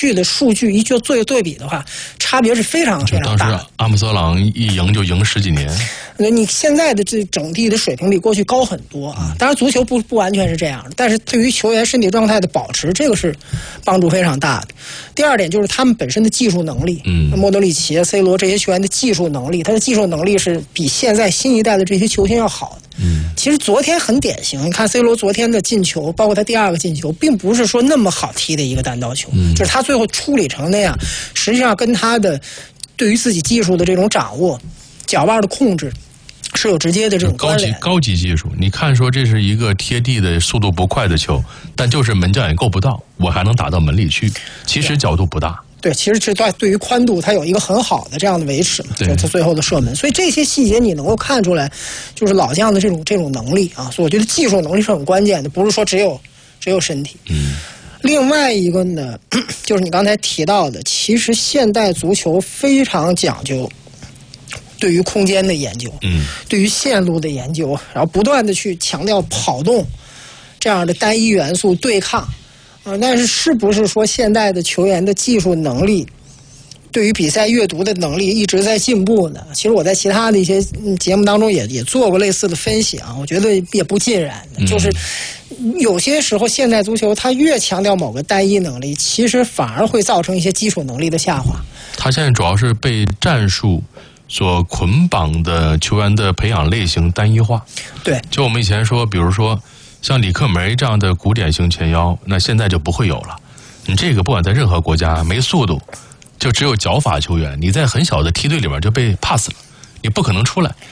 去的数据一做对比的话，差别是非常非常大的。 当时阿姆斯特朗一赢就赢10几年。 你现在的这整体的水平比过去高很多啊。当然足球不完全是这样的，但是对于球员身体状态的保持，这个是帮助非常大的。第二点就是他们本身的技术能力，莫德里奇、C 罗这些球员的技术能力，他的技术能力是比现在新一代的这些球星要好的。其实昨天很典型，你看 C 罗昨天的进球，包括他第2个进球，并不是说那么好踢的一个单刀球，就是他最后处理成那样，实际上跟他的对于自己技术的这种掌握、脚腕的控制是有直接的这种关联。 高级技术，你看说这是一个贴地的速度不快的球，但就是门将也够不到，我还能打到门里去，其实角度不大。 对，其实这对于宽度，它有一个很好的这样的维持嘛，就是他最后的射门。所以这些细节你能够看出来，就是老将的这种能力啊。所以我觉得技术能力是很关键的，不是说只有身体。另外一个呢，就是你刚才提到的，其实现代足球非常讲究对于空间的研究，对于线路的研究，然后不断的去强调跑动这样的单一元素对抗。但是不是说现代的球员的技术能力对于比赛阅读的能力一直在进步呢？其实我在其他的一些节目当中也做过类似的分析啊，我觉得也不尽然的，就是有些时候现代足球它越强调某个单一能力，其实反而会造成一些基础能力的下滑。 他现在主要是被战术所捆绑的球员的培养类型单一化。 对， 就我们以前说，比如说像里克梅这样的古典型前腰，那现在就不会有了。你这个不管在任何国家，没速度，就只有脚法球员，你在很小的梯队里面就被 pass 了，你不可能出来。